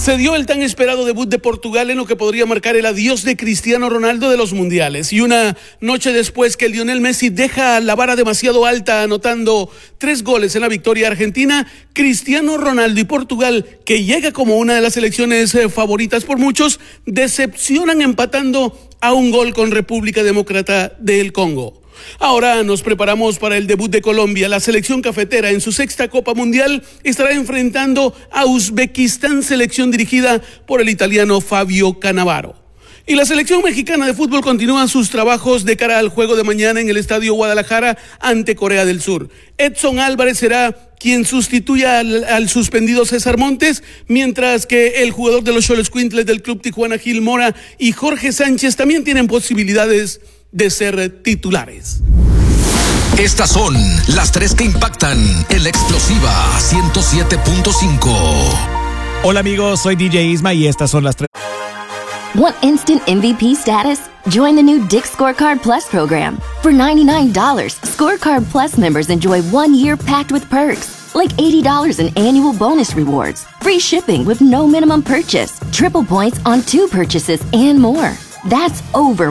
Se dio el tan esperado debut de Portugal en lo que podría marcar el adiós de Cristiano Ronaldo de los mundiales. Y una noche después que Lionel Messi deja la vara demasiado alta anotando 3 goles en la victoria argentina, Cristiano Ronaldo y Portugal, que llega como una de las selecciones favoritas por muchos, decepcionan empatando a 1 gol con República Demócrata del Congo. Ahora nos preparamos para el debut de Colombia. La selección cafetera en su 6ª Copa Mundial estará enfrentando a Uzbekistán, selección dirigida por el italiano Fabio Cannavaro. Y la selección mexicana de fútbol continúa sus trabajos de cara al juego de mañana en el Estadio Guadalajara ante Corea del Sur. Edson Álvarez será quien sustituya al suspendido César Montes, mientras que el jugador de los Xoloitzcuintles del Club Tijuana, Gil Mora, y Jorge Sánchez también tienen posibilidades de ser titulares. Estas son las 3 que impactan en la explosiva 107.5. Hola amigos, soy DJ Isma y estas son las 3. Want instant MVP status? Join the new Dick's Scorecard Plus program. For $99, Scorecard Plus members enjoy 1 year packed with perks, like $80 in annual bonus rewards, free shipping with no minimum purchase, triple points on 2 purchases, and more. That's over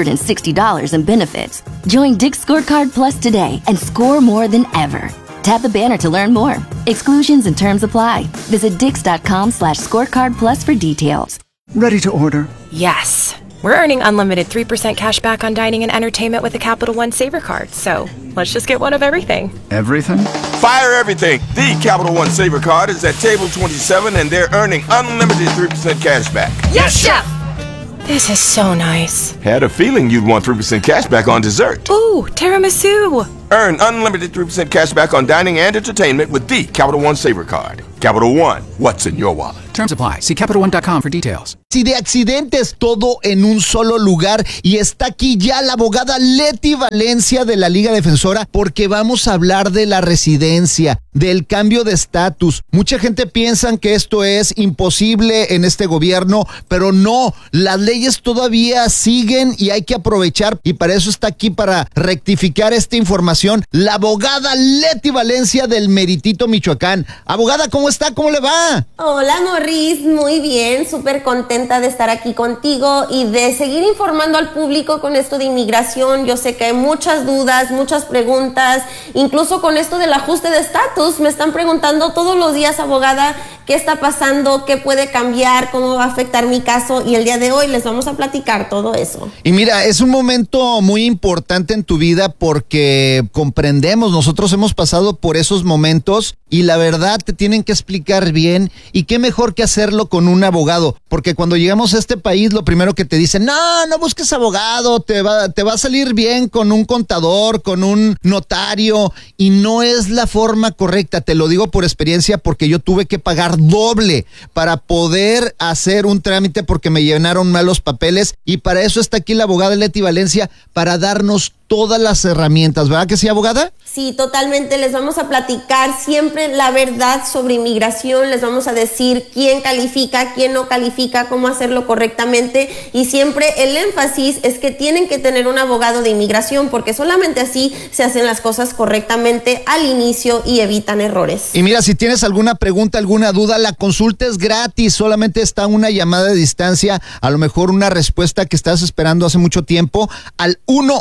$160 in benefits. Join Dick's Scorecard Plus today and score more than ever. Tap the banner to learn more. Exclusions and terms apply. Visit dix.com/scorecard plus for details. Ready to order? Yes. We're earning unlimited 3% cash back on dining and entertainment with the Capital One Saver Card. So let's just get one of everything. Everything? Fire everything. The Capital One Saver Card is at table 27 and they're earning unlimited 3% cash back. Yes, Chef! This is so nice. Had a feeling you'd want 3% cash back on dessert. Ooh, tiramisu. Earn unlimited 3% cash back on dining and entertainment with the Capital One Saver Card. Capital One, what's in your wallet? Terms apply. See CapitalOne.com for details. Y de accidentes, todo en un solo lugar. Y está aquí ya la abogada Leti Valencia de la Liga Defensora, porque vamos a hablar de la residencia, del cambio de estatus. Mucha gente piensa que esto es imposible en este gobierno, pero no, las leyes todavía siguen y hay que aprovechar. Y para eso está aquí, para rectificar esta información, la abogada Leti Valencia del Meritito, Michoacán. Abogada, ¿cómo está? ¿Cómo le va? Hola, Morris, muy bien, súper contenta de estar aquí contigo y de seguir informando al público con esto de inmigración. Yo sé que hay muchas dudas, muchas preguntas, incluso con esto del ajuste de estatus. Me están preguntando todos los días, abogada, qué está pasando, qué puede cambiar, cómo va a afectar mi caso, y el día de hoy les vamos a platicar todo eso. Y mira, es un momento muy importante en tu vida porque comprendemos, nosotros hemos pasado por esos momentos y la verdad te tienen que explicar bien, y qué mejor que hacerlo con un abogado, porque cuando llegamos a este país lo primero que te dicen, no busques abogado, te va a salir bien con un contador, con un notario, y no es la forma correcta. Te lo digo por experiencia, porque yo tuve que pagar doble para poder hacer un trámite porque me llenaron mal los papeles, y para eso está aquí la abogada Leti Valencia, para darnos todas las herramientas, ¿verdad que sí, abogada? Sí, totalmente. Les vamos a platicar siempre la verdad sobre inmigración, les vamos a decir quién califica, quién no califica, cómo hacerlo correctamente, y siempre el énfasis es que tienen que tener un abogado de inmigración, porque solamente así se hacen las cosas correctamente al inicio y evitan errores. Y mira, si tienes alguna pregunta, alguna duda, la consulta es gratis, solamente está una llamada de distancia, a lo mejor una respuesta que estás esperando hace mucho tiempo, al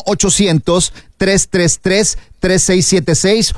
1-800-333-3676,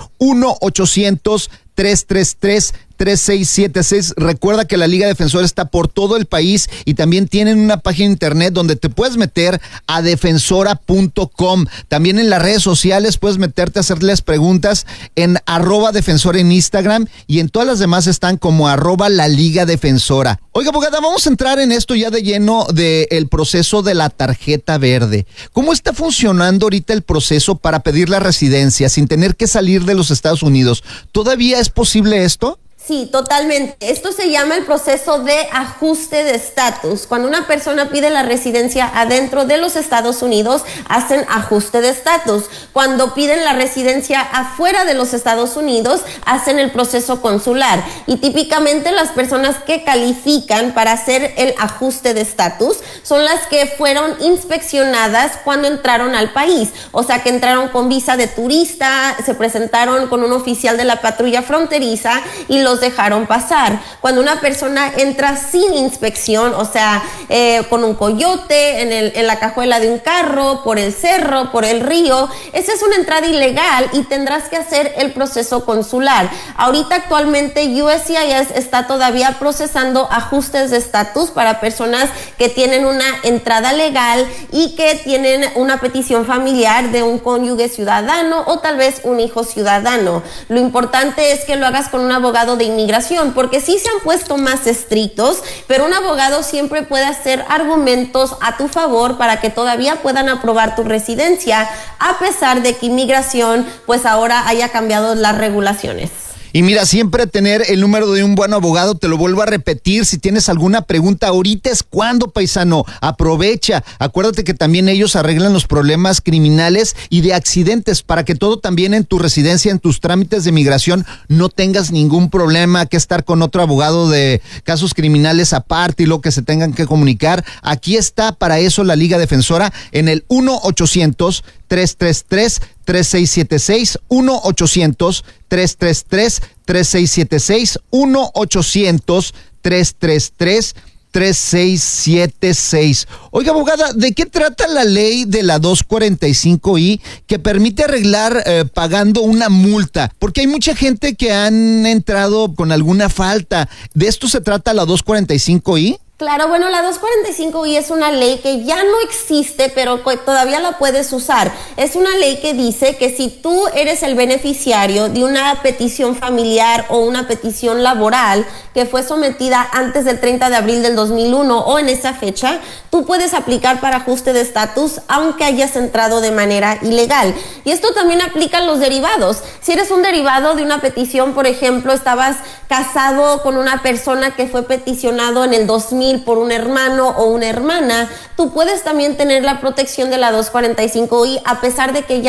1-800-333-3676. Recuerda que la Liga Defensora está por todo el país y también tienen una página de internet donde te puedes meter a defensora.com. También en las redes sociales puedes meterte a hacerles preguntas en @defensora en Instagram, y en todas las demás están como @la Liga Defensora. Oiga, abogada, vamos a entrar en esto ya de lleno del proceso de la tarjeta verde. ¿Cómo está funcionando ahorita el proceso para pedir la residencia sin tener que salir de los Estados Unidos? ¿Todavía es posible esto? Sí, totalmente. Esto se llama el proceso de ajuste de estatus. Cuando una persona pide la residencia adentro de los Estados Unidos, hacen ajuste de estatus. Cuando piden la residencia afuera de los Estados Unidos, hacen el proceso consular. Y típicamente las personas que califican para hacer el ajuste de estatus son las que fueron inspeccionadas cuando entraron al país. O sea, que entraron con visa de turista, se presentaron con un oficial de la patrulla fronteriza y los los dejaron pasar. Cuando una persona entra sin inspección, o sea, con un coyote, en la cajuela de un carro, por el cerro, por el río, esa es una entrada ilegal y tendrás que hacer el proceso consular. Ahorita actualmente USCIS está todavía procesando ajustes de estatus para personas que tienen una entrada legal y que tienen una petición familiar de un cónyuge ciudadano o tal vez un hijo ciudadano. Lo importante es que lo hagas con un abogado de inmigración, porque sí se han puesto más estrictos, pero un abogado siempre puede hacer argumentos a tu favor para que todavía puedan aprobar tu residencia, a pesar de que inmigración pues ahora haya cambiado las regulaciones. Y mira, siempre tener el número de un buen abogado, te lo vuelvo a repetir, si tienes alguna pregunta, ahorita es cuando, paisano, aprovecha. Acuérdate que también ellos arreglan los problemas criminales y de accidentes para que todo también en tu residencia, en tus trámites de migración, no tengas ningún problema que estar con otro abogado de casos criminales aparte y lo que se tengan que comunicar. Aquí está para eso la Liga Defensora en el 1-800-333-3676, 1-800-333-3676, 1-800-333-3676. Oiga, abogada, ¿de qué trata la ley de la 245I que permite arreglar pagando una multa? Porque hay mucha gente que han entrado con alguna falta. ¿De esto se trata la 245I? Claro, bueno, la 245I es una ley que ya no existe, pero todavía la puedes usar. Es una ley que dice que si tú eres el beneficiario de una petición familiar o una petición laboral que fue sometida antes del 30 de abril del 2001 o en esa fecha, tú puedes aplicar para ajuste de estatus aunque hayas entrado de manera ilegal. Y esto también aplica a los derivados. Si eres un derivado de una petición, por ejemplo, estabas casado con una persona que fue peticionado en el 2000 por un hermano o una hermana, tú puedes también tener la protección de la 245I a pesar de que ya